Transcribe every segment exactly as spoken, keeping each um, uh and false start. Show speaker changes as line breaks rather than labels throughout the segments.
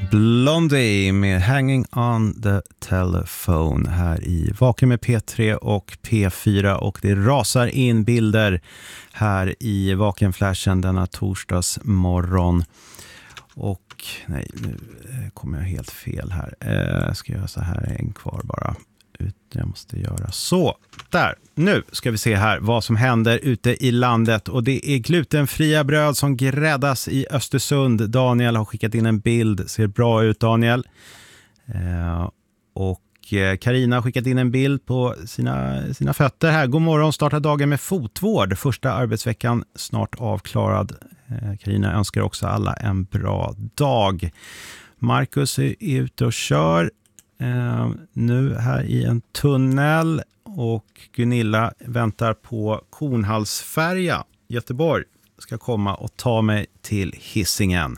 Blondie med Hanging on the Telephone här i Vaken med P tre och P fyra, och det rasar in bilder här i Vakenflashen denna torsdags morgon. Och nej, nu kommer jag helt fel här. Jag ska göra så här, en kvar bara. Jag måste göra så. Där. Nu ska vi se här vad som händer ute i landet, och det är glutenfria bröd som gräddas i Östersund. Daniel har skickat in en bild. Ser bra ut, Daniel. Eh, och Karina har skickat in en bild på sina, sina fötter här. God morgon, startar dagen med fotvård. Första arbetsveckan snart avklarad. Karina eh, önskar också alla en bra dag. Marcus är, är ute och kör. Uh, nu här i en tunnel, och Gunilla väntar på Kornhalsfärja. Göteborg ska komma och ta mig till Hisingen.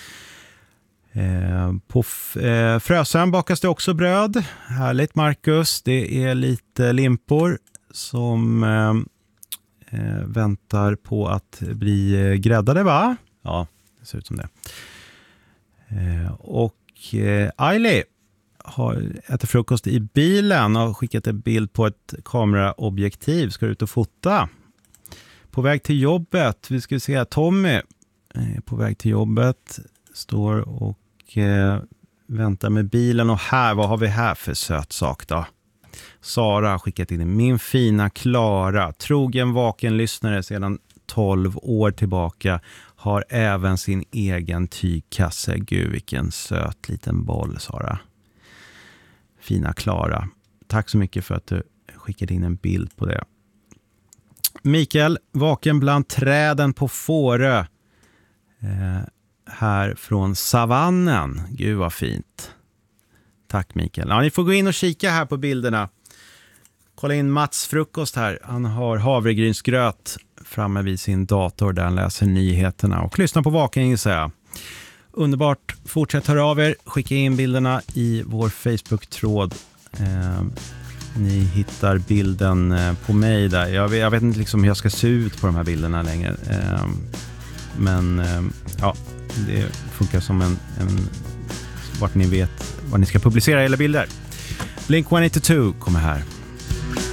Uh, på f- uh, Frösön bakas det också bröd. Härligt, Marcus. Det är lite limpor som uh, uh, väntar på att bli uh, gräddade, va? Ja, det ser ut som det. Uh, och uh, Ailey har ätit frukost i bilen och skickat en bild på ett kameraobjektiv. Ska ut och fota. På väg till jobbet. Vi ska se här. Tommy är på väg till jobbet. Står och eh, väntar med bilen. Och här, vad har vi här för söt sak då? Sara har skickat in min fina Klara. Trogen vaken lyssnare sedan tolv år tillbaka. Har även sin egen tygkasse. Gud, vilken söt liten boll, Sara. Fina Klara. Tack så mycket för att du skickade in en bild på det. Mikael, vaken bland träden på Fårö. Eh, här från savannen. Gud vad fint. Tack, Mikael. Ja, ni får gå in och kika här på bilderna. Kolla in Mats frukost här. Han har havregrynsgröt framme vid sin dator där han läser nyheterna. Och lyssna på Vaken, gissar jag. Underbart. Fortsätt höra av er. Skicka in bilderna i vår Facebook-tråd. Eh, ni hittar bilden eh, på mig där. Jag vet, jag vet inte liksom hur jag ska se ut på de här bilderna längre. Eh, men eh, ja, det funkar som en, en vart ni vet var ni ska publicera era bilder. Blink one eighty-two kommer här.